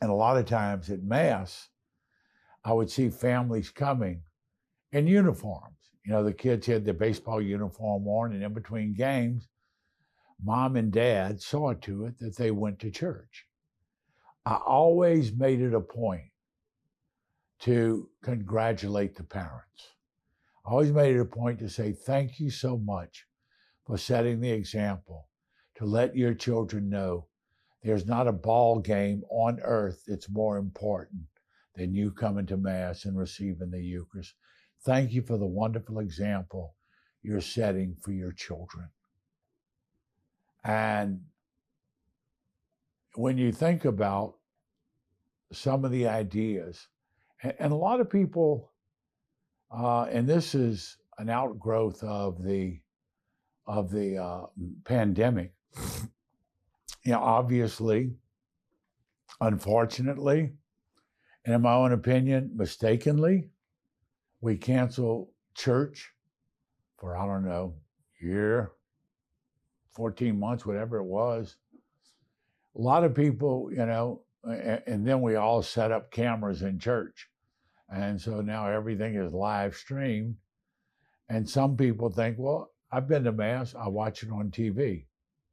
And a lot of times at Mass, I would see families coming in uniforms. You know, the kids had their baseball uniform on, and in between games, mom and dad saw to it that they went to church. I always made it a point to congratulate the parents. I always made it a point to say, thank you so much for setting the example to let your children know there's not a ball game on earth that's more important than you coming to Mass and receiving the Eucharist. Thank you for the wonderful example you're setting for your children. And when you think about some of the ideas, and a lot of people, and this is an outgrowth of the pandemic. You know, obviously, unfortunately, and in my own opinion, mistakenly, we cancel church for, I don't know, year, 14 months, whatever it was. A lot of people, you know, and then we all set up cameras in church. And so now everything is live streamed. And some people think, well, I've been to Mass, I watch it on TV.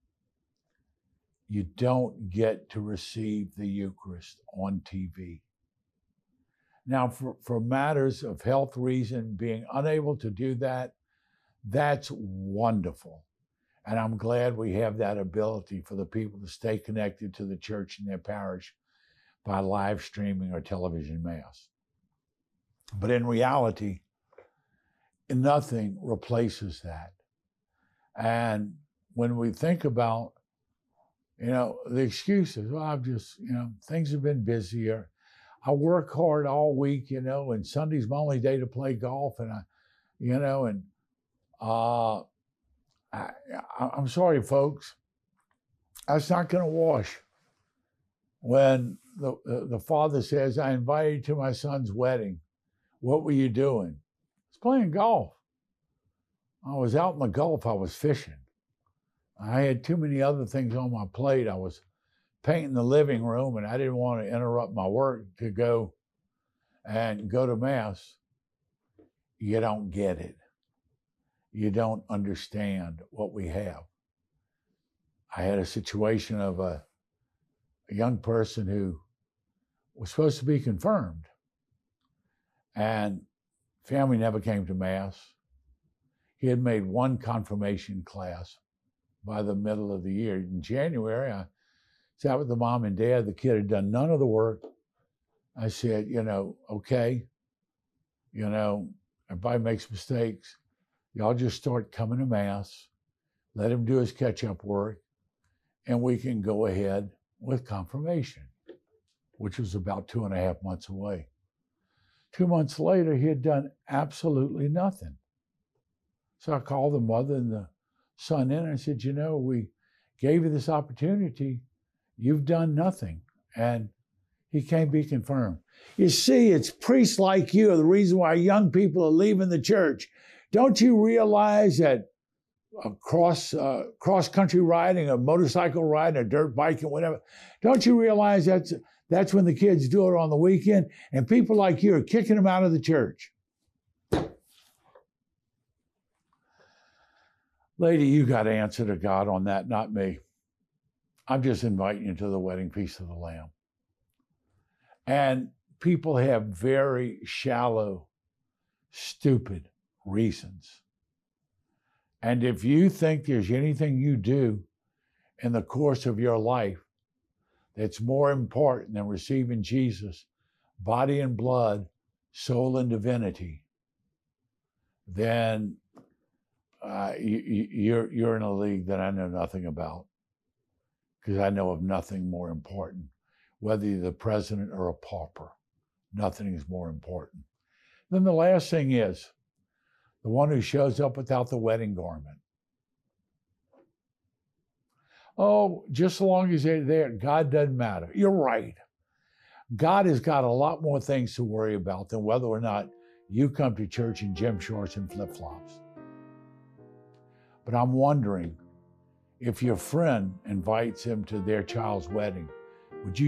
You don't get to receive the Eucharist on TV. Now, for matters of health reason, being unable to do that, that's wonderful. And I'm glad we have that ability for the people to stay connected to the church in their parish by live streaming or television Mass. But in reality, nothing replaces that. And when we think about, you know, the excuses, well, I've just, you know, things have been busier. I work hard all week, you know, and Sunday's my only day to play golf. And I'm sorry, folks, that's not going to wash. When the father says, I invited you to my son's wedding, what were you doing? I was playing golf. I was out in the Gulf, I was fishing. I had too many other things on my plate. I was painting the living room, and I didn't want to interrupt my work to go to Mass. You don't get it. You don't understand what we have. I had a situation of a young person who was supposed to be confirmed, and family never came to Mass. He had made one confirmation class by the middle of the year. In January, I sat with the mom and dad. The kid had done none of the work. I said, you know, okay, you know, everybody makes mistakes. Y'all just start coming to Mass, let him do his catch-up work, and we can go ahead with confirmation, which was about 2.5 months away. 2 months later, he had done absolutely nothing. So I called the mother and the son in and I said, you know, we gave you this opportunity. You've done nothing. And he can't be confirmed. You see, it's priests like you are the reason why young people are leaving the church. Don't you realize that a cross-country riding, a motorcycle riding, a dirt biking, whatever, don't you realize that's when the kids do it on the weekend? And people like you are kicking them out of the church. Lady, you got to answer to God on that, not me. I'm just inviting you to the wedding feast of the Lamb. And people have very shallow, stupid reasons. And if you think there's anything you do in the course of your life that's more important than receiving Jesus, body and blood, soul and divinity, then you're in a league that I know nothing about, because I know of nothing more important. Whether you're the president or a pauper, nothing is more important. Then the last thing is the one who shows up without the wedding garment. Oh, just as long as they're there, God doesn't matter. You're right. God has got a lot more things to worry about than whether or not you come to church in gym shorts and flip-flops. But I'm wondering, if your friend invites him to their child's wedding,